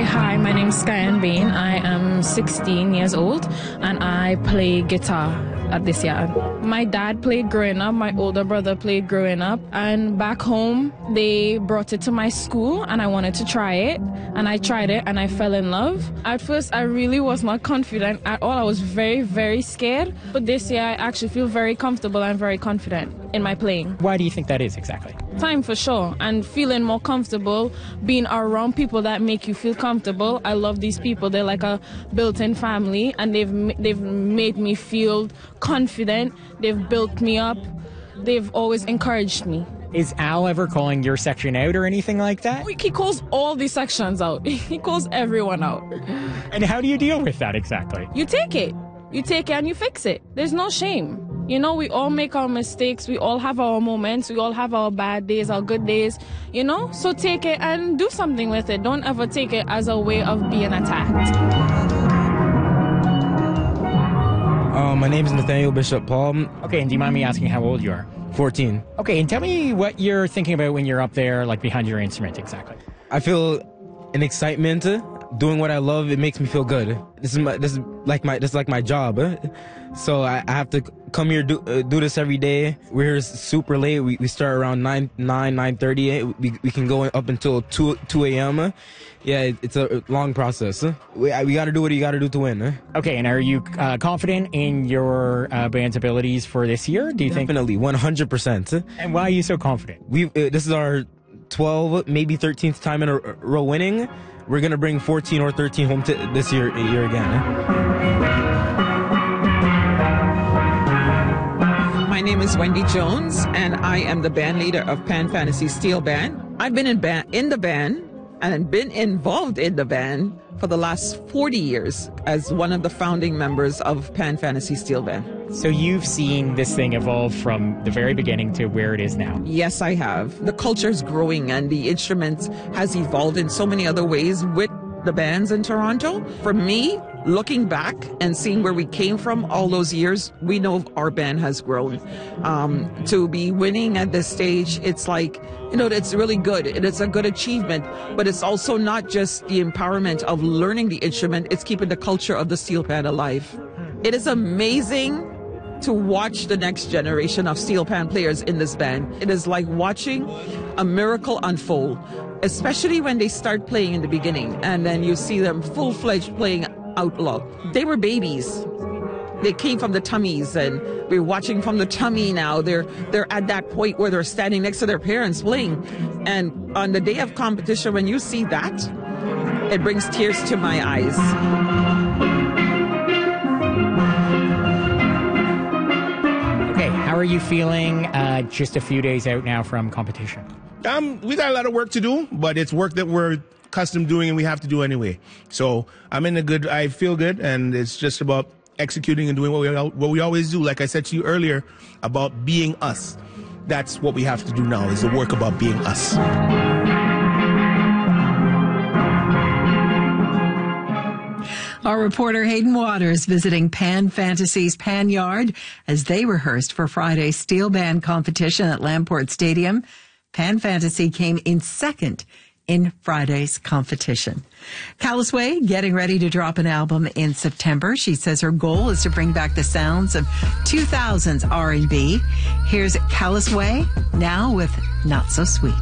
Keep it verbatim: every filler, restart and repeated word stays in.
Hi, my name is Skyan Bain. I am sixteen years old and I play guitar at this yard. My dad played growing up, my older brother played growing up, and back home they brought it to my school and I wanted to try it, and I tried it and I fell in love. At first I really was not confident at all. I was very, very scared, but this year I actually feel very comfortable and very confident in my playing. Why do you think that is exactly? Time for sure, and feeling more comfortable, being around people that make you feel comfortable. I love these people. They're like a built-in family, and they've they've made me feel confident. They've built me up. They've always encouraged me. Is Al ever calling your section out or anything like that? He calls all these sections out. He calls everyone out. And how do you deal with that exactly? You take it. You take it and you fix it. There's no shame. You know, we all make our mistakes. We all have our moments. We all have our bad days, our good days, you know? So take it and do something with it. Don't ever take it as a way of being attacked. Um, my name is Nathaniel Bishop Paul. Okay, and do you mind me asking how old you are? fourteen. Okay, and tell me what you're thinking about when you're up there, like behind your instrument exactly. I feel an excitement. Doing what I love, it makes me feel good. This is my, this is like my, this is like my job. So I, I have to come here do uh, do this every day. We're here super late. We we start around nine nine nine thirty. We we can go up until two two a m. Yeah, it, it's a long process. We we got to do what you got to do to win. Okay, and are you uh, confident in your uh, band's abilities for this year? Do you think? Definitely, one hundred percent. And why are you so confident? We uh, this is our twelfth, maybe thirteenth time in a row winning. We're gonna bring fourteen or thirteen home to this year year again. My name is Wendy Jones, and I am the band leader of Pan Fantasy Steel Band. I've been in band in the band and been involved in the band for the last forty years as one of the founding members of Pan Fantasy Steel Band. So you've seen this thing evolve from the very beginning to where it is now? Yes, I have. The culture is growing and the instrument has evolved in so many other ways with the bands in Toronto. For me, looking back and seeing where we came from all those years, we know our band has grown. Um, to be winning at this stage, it's like, you know, it's really good. It's a good achievement, but it's also not just the empowerment of learning the instrument, it's keeping the culture of the steel pan alive. It is amazing to watch the next generation of steel pan players in this band. It is like watching a miracle unfold, especially when they start playing in the beginning and then you see them full-fledged playing outlaw. They were babies. They came from the tummies, and we're watching from the tummy now. They're they're at that point where they're standing next to their parents playing. And on the day of competition, when you see that, it brings tears to my eyes. How are you feeling uh, just a few days out now from competition? Um, we got a lot of work to do, but it's work that we're accustomed doing and we have to do anyway. So I'm in a good, I feel good, and it's just about executing and doing what we, what we always do. Like I said to you earlier, about being us. That's what we have to do now, is the work about being us. Our reporter Hayden Waters visiting Pan Fantasy's Pan Yard as they rehearsed for Friday's steel band competition at Lamport Stadium. Pan Fantasy came in second in Friday's competition. Calice Way getting ready to drop an album in September. She says her goal is to bring back the sounds of two thousands R and B. Here's Calice Way now with Not So Sweet.